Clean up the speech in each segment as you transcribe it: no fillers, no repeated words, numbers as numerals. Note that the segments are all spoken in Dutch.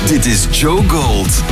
Dit is Joe Gold.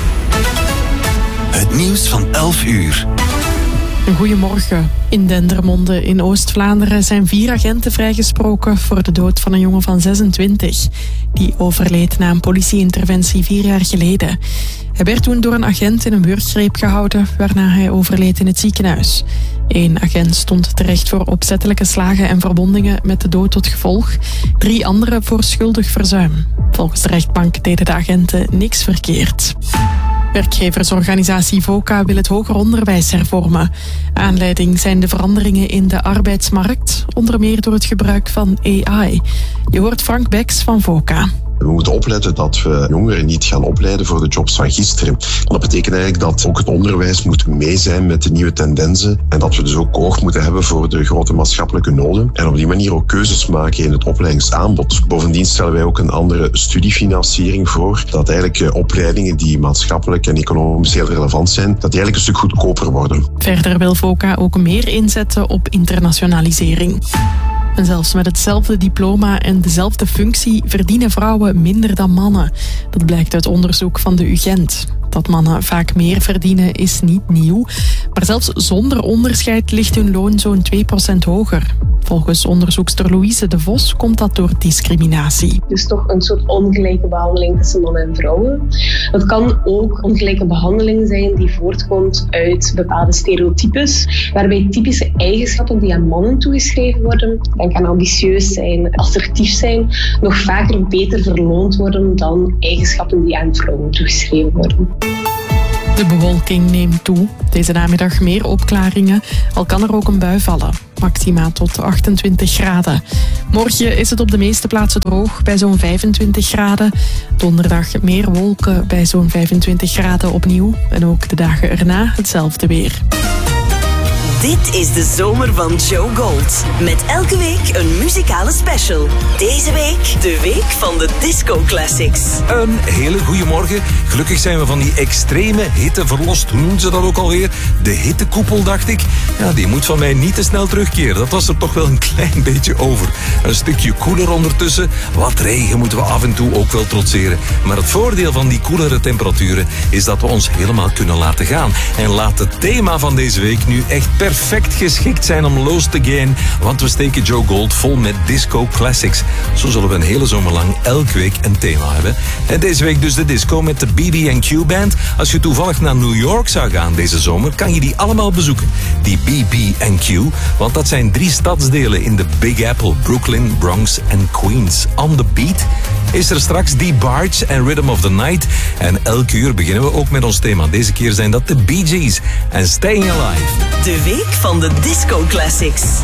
Het nieuws van 11 uur. Goedemorgen. In Dendermonde in Oost-Vlaanderen zijn 4 agenten vrijgesproken voor de dood van een jongen van 26. Die overleed na een politieinterventie 4 jaar geleden. Hij werd toen door een agent in een wurggreep gehouden, waarna hij overleed in het ziekenhuis. 1 agent stond terecht voor opzettelijke slagen en verwondingen met de dood tot gevolg. 3 anderen voor schuldig verzuim. Volgens de rechtbank deden de agenten niks verkeerd. Werkgeversorganisatie VOCA wil het hoger onderwijs hervormen. Aanleiding zijn de veranderingen in de arbeidsmarkt, onder meer door het gebruik van AI. Je hoort Frank Beks van VOCA. We moeten opletten dat we jongeren niet gaan opleiden voor de jobs van gisteren. Dat betekent eigenlijk dat ook het onderwijs moet mee zijn met de nieuwe tendensen en dat we dus ook oog moeten hebben voor de grote maatschappelijke noden en op die manier ook keuzes maken in het opleidingsaanbod. Bovendien stellen wij ook een andere studiefinanciering voor, dat eigenlijk opleidingen die maatschappelijk en economisch heel relevant zijn, dat die eigenlijk een stuk goedkoper worden. Verder wil VOCA ook meer inzetten op internationalisering. En zelfs met hetzelfde diploma en dezelfde functie verdienen vrouwen minder dan mannen. Dat blijkt uit onderzoek van de UGent. Dat mannen vaak meer verdienen is niet nieuw. Maar zelfs zonder onderscheid ligt hun loon zo'n 2% hoger. Volgens onderzoekster Louise de Vos komt dat door discriminatie. Dus toch een soort ongelijke behandeling tussen mannen en vrouwen. Dat kan ook ongelijke behandeling zijn die voortkomt uit bepaalde stereotypes, waarbij typische eigenschappen die aan mannen toegeschreven worden, denk aan ambitieus zijn, assertief zijn, nog vaker beter verloond worden dan eigenschappen die aan vrouwen toegeschreven worden. De bewolking neemt toe. Deze namiddag meer opklaringen, al kan er ook een bui vallen. Maxima tot 28 graden. Morgen is het op de meeste plaatsen droog, bij zo'n 25 graden. Donderdag meer wolken, bij zo'n 25 graden opnieuw. En ook de dagen erna hetzelfde weer. Dit is de zomer van Joe Gold. Met elke week een muzikale special. Deze week de week van de Disco Classics. Een hele goede morgen. Gelukkig zijn we van die extreme hitte verlost. Hoe noemen ze dat ook alweer? De hittekoepel, dacht ik. Ja, die moet van mij niet te snel terugkeren. Dat was er toch wel een klein beetje over. Een stukje koeler ondertussen. Wat regen moeten we af en toe ook wel trotseren. Maar het voordeel van die koelere temperaturen is dat we ons helemaal kunnen laten gaan. En laat het thema van deze week nu echt perfect geschikt zijn om los te gaan, want we steken Joe Gold vol met disco classics. Zo zullen we een hele zomer lang elke week een thema hebben. En deze week dus de disco met de BB&Q Band. Als je toevallig naar New York zou gaan deze zomer, kan je die allemaal bezoeken. Die BB&Q, want dat zijn 3 stadsdelen in de Big Apple, Brooklyn, Bronx en Queens. On the Beat is er straks Die Barge en Rhythm of the Night. En elk uur beginnen we ook met ons thema. Deze keer zijn dat de Bee Gees en Staying Alive. De week van de Disco Classics.